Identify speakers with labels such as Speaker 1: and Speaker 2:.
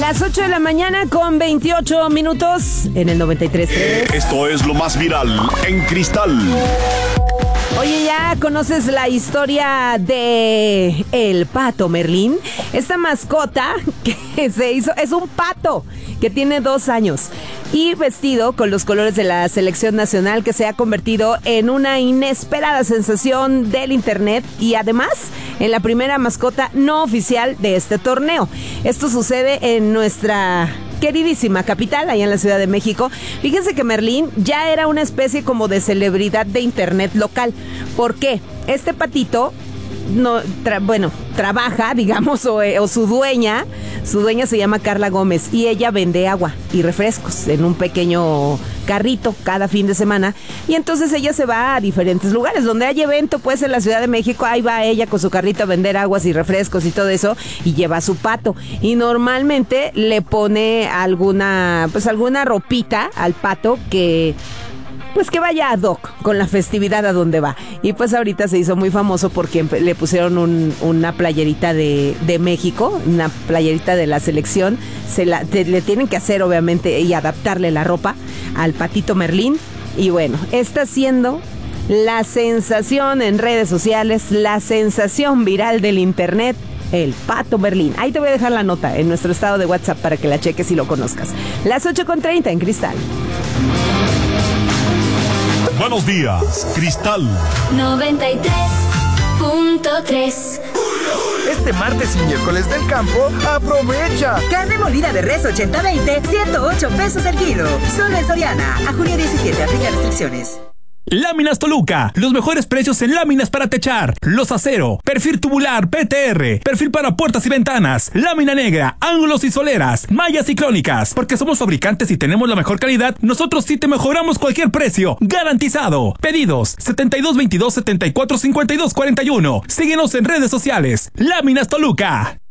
Speaker 1: Las 8 de la mañana con 28 minutos en el 93.3.
Speaker 2: Esto es lo más viral en Cristal.
Speaker 1: Oye, ¿ya conoces la historia de el pato Merlín? Esta mascota que se hizo, es un pato que tiene 2 años y vestido con los colores de la selección nacional, que se ha convertido en una inesperada sensación del internet y además en la primera mascota no oficial de este torneo. Esto sucede en nuestra queridísima capital, allá en la Ciudad de México. Fíjense que Merlín ya era una especie como de celebridad de internet local. ¿Por qué? Este patito trabaja, digamos, o su dueña se llama Carla Gómez y ella vende agua y refrescos en un pequeño carrito cada fin de semana, y entonces ella se va a diferentes lugares donde hay evento, pues en la Ciudad de México, ahí va ella con su carrito a vender aguas y refrescos y todo eso, y lleva su pato, y normalmente le pone alguna ropita al pato que vaya ad hoc con la festividad a donde va. Y pues ahorita se hizo muy famoso porque le pusieron una playerita de México, una playerita de la selección. Le tienen que hacer, obviamente, y adaptarle la ropa al patito Merlín. Y bueno, está siendo la sensación en redes sociales, la sensación viral del internet, el pato Merlín. Ahí te voy a dejar la nota en nuestro estado de WhatsApp para que la cheques y lo conozcas. Las 8:30 en Cristal.
Speaker 2: Buenos días, Cristal.
Speaker 3: 93.3.
Speaker 4: Este martes y miércoles del campo, aprovecha.
Speaker 5: Carne molida de res 80-20, 108 pesos el kilo. Solo en Soriana. A junio 17, aplica restricciones.
Speaker 6: Láminas Toluca, los mejores precios en láminas para techar, los acero, perfil tubular PTR, perfil para puertas y ventanas, lámina negra, ángulos y soleras, mallas y crónicas. Porque somos fabricantes y tenemos la mejor calidad, nosotros sí te mejoramos cualquier precio, garantizado. Pedidos 7222-745241. Síguenos en redes sociales. Láminas Toluca.